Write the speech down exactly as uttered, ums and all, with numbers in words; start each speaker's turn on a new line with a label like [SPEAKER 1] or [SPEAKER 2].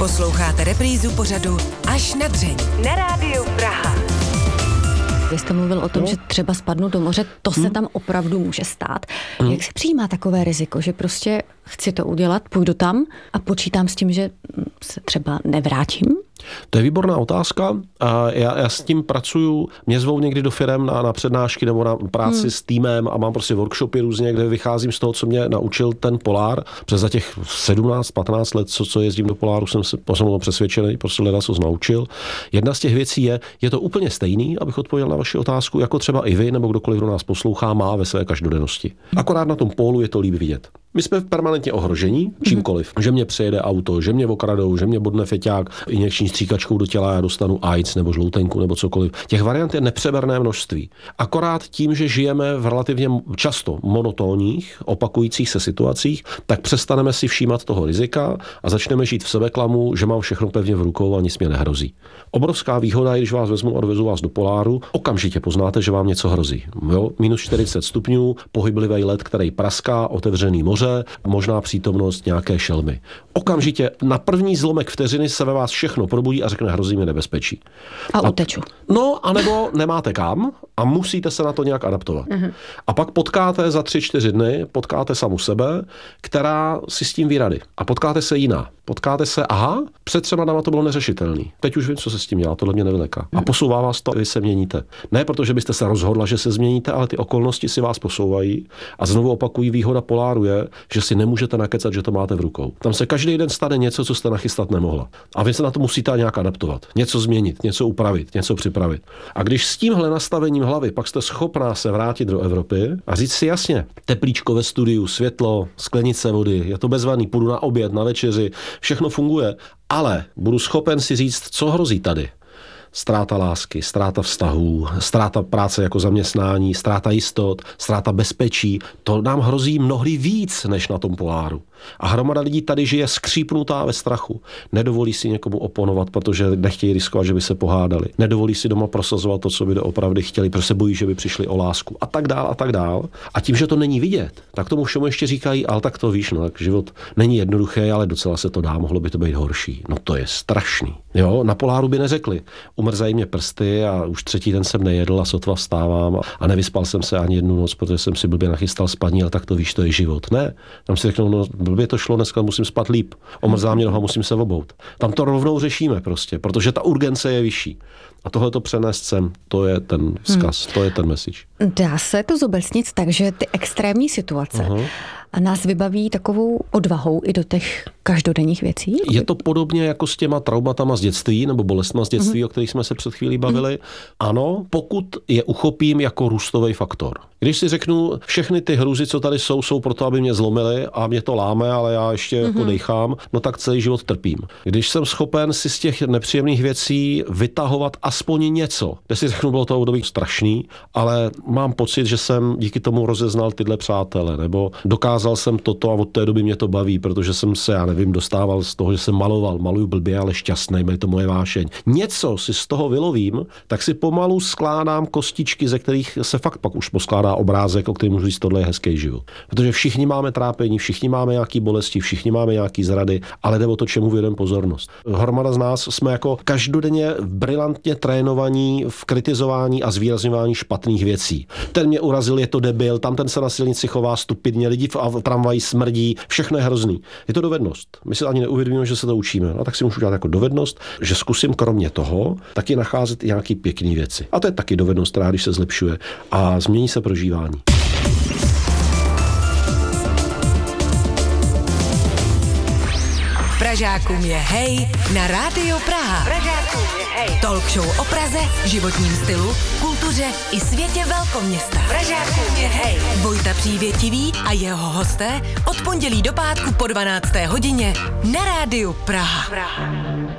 [SPEAKER 1] Posloucháte reprízu pořadu Až na dřeň na Rádiu Praha.
[SPEAKER 2] Vy jste mluvil o tom, no. že třeba spadnu do moře, to se hmm. tam opravdu může stát. Hmm. Jak se přijímá takové riziko, že prostě chci to udělat, půjdu tam a počítám s tím, že se třeba nevrátím?
[SPEAKER 3] To je výborná otázka. A já, já s tím pracuju, mě zvou někdy do firem na, na přednášky nebo na práci hmm. s týmem a mám prostě workshopy různě, kde vycházím z toho, co mě naučil ten polár. Přes za těch sedmnáct patnáct let, co, co jezdím do poláru, jsem se jsem přesvědčený, prostě leda co naučil. Jedna z těch věcí je, je to úplně stejný, abych odpověděl na vaši otázku, jako třeba i vy nebo kdokoliv, kdo nás poslouchá, má ve své každodennosti. Akorát na tom pólu je to líp vidět. My jsme permanentně ohrožení čímkoliv. Že mě přejede auto, že mě okradou, že mě bodne feťák injekční stříkačkou do těla, já dostanu AIDS nebo žloutenku nebo cokoliv. Těch variant je nepřeberné množství. Akorát tím, že žijeme v relativně často monotónních, opakujících se situacích, tak přestaneme si všímat toho rizika a začneme žít v sebeklamu, že mám všechno pevně v rukou a nic mě nehrozí. Obrovská výhoda je, když vás vezmu a dovezu vás do poláru, okamžitě poznáte, že vám něco hrozí. Jo? minus čtyřicet stupňů, pohyblivý led, který praská, otevřený moře, možná přítomnost nějaké šelmy. Okamžitě na první zlomek vteřiny se ve vás všechno probudí a řekne, hrozí mi nebezpečí.
[SPEAKER 2] A, a uteču.
[SPEAKER 3] No, anebo nemáte kam a musíte se na to nějak adaptovat. Uh-huh. A pak potkáte za tři, čtyři dny, potkáte samu sebe, která si s tím ví rady. A potkáte se jiná. Potkáte se, aha, před třema dama to bylo neřešitelný. Teď už vím, co se s tím dělá, tohle mě nevyleká. A posouvá vás to, vy se měníte. Ne protože byste se rozhodla, že se změníte, ale ty okolnosti si vás posouvají. A znovu opakují, výhoda poláru je, že si nemůžete nakecat, že to máte v rukou. Tam se každý den stane něco, co jste nachystat nemohla. A vy se na to musíte nějak adaptovat. Něco změnit, něco upravit, něco připravit. A když s tímhle nastavením hlavy pak jste schopná se vrátit do Evropy a říct si jasně, teplíčko ve studiu, světlo, sklenice vody, je to bezvadný, půjdu na oběd, na večeři, všechno funguje, ale budu schopen si říct, co hrozí tady. Ztráta lásky, ztráta vztahů, ztráta práce jako zaměstnání, ztráta jistot, ztráta bezpečí. To nám hrozí mnohdy víc než na tom poláru. A hromada lidí tady žije skřípnutá ve strachu. Nedovolí si někomu oponovat, protože nechtějí riskovat, že by se pohádali. Nedovolí si doma prosazovat to, co by doopravdy chtěli, protože se bojí, že by přišli o lásku. A tak dál, a tak dál. A tím, že to není vidět, tak tomu všemu ještě říkají, ale tak to víš, no, tak život není jednoduchý, ale docela se to dá, mohlo by to být horší. No to je strašný. Jo, na poláru by neřekli. Umrzají mě prsty a už třetí den jsem nejedl a sotva vstávám a nevyspal jsem se ani jednu noc, protože jsem si blbě nachystal spaní, ale tak to víš, to je život. Ne, tam si řeknou, no blbě to šlo, dneska musím spát líp. Omrzá mě noha, musím se obout. Tam to rovnou řešíme prostě, protože ta urgence je vyšší. A tohle to přenést sem, to je ten vzkaz, hmm. to je ten message.
[SPEAKER 2] Dá se to zobecnit tak, že ty extrémní situace uh-huh. a nás vybaví takovou odvahou i do těch každodenních věcí?
[SPEAKER 3] Je to podobně jako s těma traumatama z dětství nebo bolestma z dětství, uh-huh. o kterých jsme se před chvílí bavili. Uh-huh. Ano, pokud je uchopím jako růstový faktor. Když si řeknu, všechny ty hrůzy, co tady jsou, jsou proto, aby mě zlomily a mě to láme, ale já ještě uh-huh. jako dejchám, no tak celý život trpím. Když jsem schopen si z těch nepříjemných věcí vytahovat aspoň něco, kde si řeknu, bylo to období strašný, ale mám pocit, že jsem díky tomu rozeznal tyhle přátele, nebo dokázal jsem toto a od té doby mě to baví, protože jsem se, já nevím, dostával z toho, že jsem maloval, maluju blbě, ale šťastný, je to moje vášeň. Něco si z toho vylovím, tak si pomalu skládám kostičky, ze kterých se fakt pak už poskládá obrázek, o kterém můžu říct, tohle je hezký život. Protože všichni máme trápení, všichni máme nějaký bolesti, všichni máme nějaký zrady, ale jde o to, čemu věnujeme pozornost. Hromada z nás jsme jako každodenně brilantně trénovaní v kritizování a zvýrazňování špatných věcí. Ten mě urazil, je to debil, tam ten se na silnici chová stupidně, lidi v tramvaji smrdí, všechno je hrozný. Je to dovednost. My si ani neuvědomíme, že se to učíme. A tak si můžu dělat jako dovednost, že zkusím kromě toho taky nacházet i nějaký pěkný věci. A to je taky dovednost, která když se zlepšuje a změní se prožívání.
[SPEAKER 1] Pražákům je hej na Rádiu Praha. Pražákům je hej. Talk show o Praze, životním stylu, kultuře i světě velkoměsta. Pražákům je hej. Vojta Přívětivý a jeho hosté od pondělí do pátku po dvanácté hodině na Rádiu Praha. Praha.